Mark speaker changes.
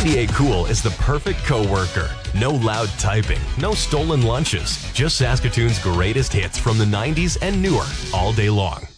Speaker 1: 98 Cool is the perfect coworker. No loud typing, no stolen lunches, just Saskatoon's greatest hits from the 90s and newer all day long.